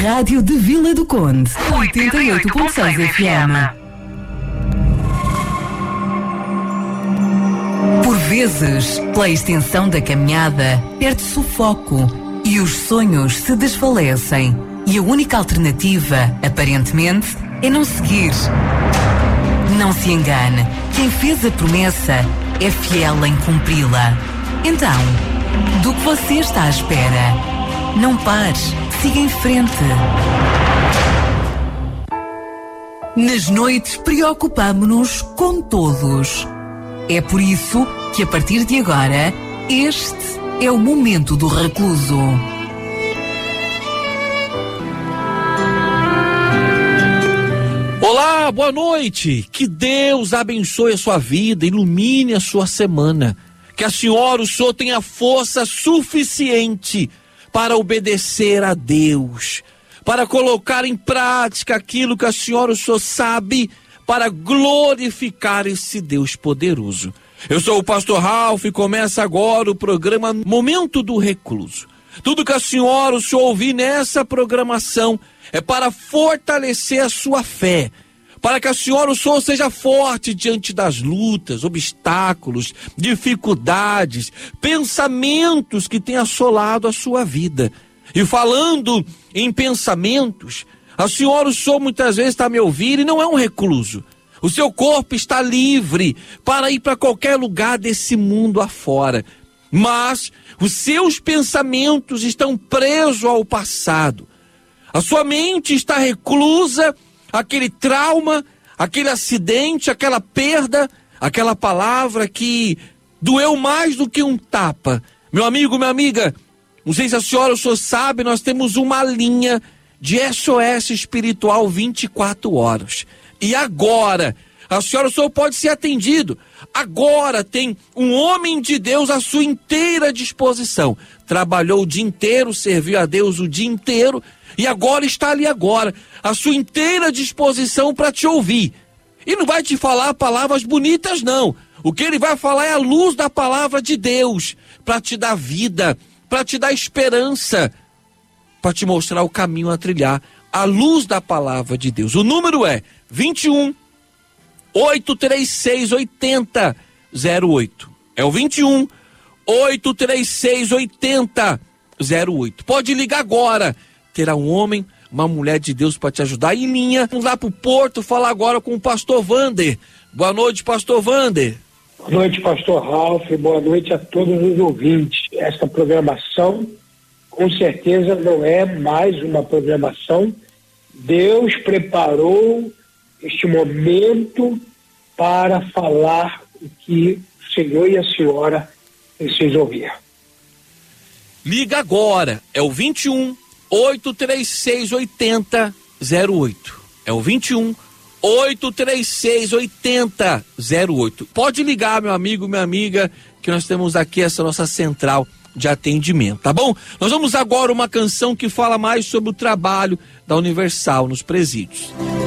Rádio de Vila do Conde, 88.6 FM. Por vezes, pela extensão da caminhada, perde-se o foco e os sonhos se desfalecem. E a única alternativa, aparentemente, é não seguir. Não se engane, quem fez a promessa é fiel em cumpri-la. Então, do que você está à espera? Não pare, siga em frente. Nas noites preocupamo-nos com todos. É por isso que a partir de agora, este é o momento do recluso. Olá, boa noite. Que Deus abençoe a sua vida, ilumine a sua semana. Que a senhora, o senhor, tenha força suficiente para obedecer a Deus, para colocar em prática aquilo que a senhora, o senhor, sabe, para glorificar esse Deus poderoso. Eu sou o pastor Ralph e começa agora o programa Momento do Recluso. Tudo que a senhora, o senhor, ouvir nessa programação é para fortalecer a sua fé, para que a senhora, o senhor, seja forte diante das lutas, obstáculos, dificuldades, pensamentos que têm assolado a sua vida. E falando em pensamentos, a senhora, o senhor, muitas vezes está me ouvindo e não é um recluso. O seu corpo está livre para ir para qualquer lugar desse mundo afora. Mas os seus pensamentos estão presos ao passado. A sua mente está reclusa àquele trauma, aquele acidente, aquela perda, aquela palavra que doeu mais do que um tapa. Meu amigo, minha amiga, não sei se a senhora ou o senhor sabe, nós temos uma linha de SOS espiritual 24 horas. E agora, a senhora ou o senhor pode ser atendido. Agora tem um homem de Deus à sua inteira disposição. Trabalhou o dia inteiro, serviu a Deus o dia inteiro e agora está ali agora, à sua inteira disposição para te ouvir. E não vai te falar palavras bonitas, não. O que ele vai falar é a luz da palavra de Deus, para te dar vida, para te dar esperança, para te mostrar o caminho a trilhar, a luz da palavra de Deus. O número é 21 836 8008. É o 21 836 8008. Pode ligar agora. Terá um homem, uma mulher de Deus para te ajudar. Em linha, vamos lá para o Porto falar agora com o pastor Wander. Boa noite, pastor Wander. Boa noite, pastor Ralph. Boa noite a todos os ouvintes. Esta programação, com certeza, não é mais uma programação. Deus preparou este momento para falar o que o senhor e a senhora precisam ouvir. Liga agora. É o 21 836 8008. É o 21 836 8008. Pode ligar, meu amigo, minha amiga, que nós temos aqui essa nossa central de atendimento, tá bom? Nós vamos agora uma canção que fala mais sobre o trabalho da Universal nos presídios.